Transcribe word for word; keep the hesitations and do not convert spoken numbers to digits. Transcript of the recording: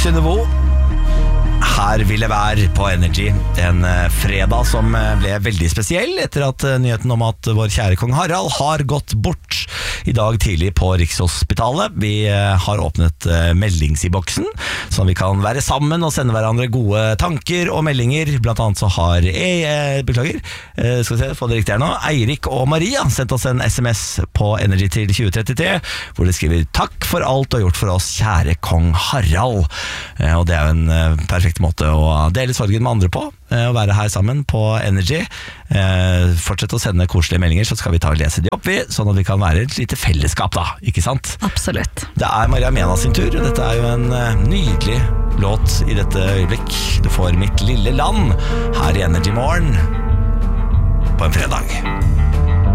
Synnevo. Her vil jeg være på Energy. En fredag som ble veldig spesiell etter at nyheten om at vår kjære kong Harald har gått bort i dag tidlig på Rikshospitalet. Vi har åpnet meldingsiboksen, så vi kan være sammen og sende hverandre gode tanker og meldinger. Blant annet så har jeg, beklager, skal vi se, få det riktig her nå, Eirik og Maria sendt oss en sms på Energy til tjue trettitre, hvor de skriver: takk for alt du har gjort for oss, kjære kong Harald. Og det er jo en perfekt måte å dele sorgen med andre på, å være her sammen på Energy. Fortsett å sende koselige meldinger, så skal vi ta og lese de opp, sånn at vi kan være et lite fellesskap da, ikke sant? Absolutt. Det er Maria Mena sin tur. Dette er jo en nydelig låt i dette øyeblikk. Du får Mitt lille land her i Energy Morgen på en fredag.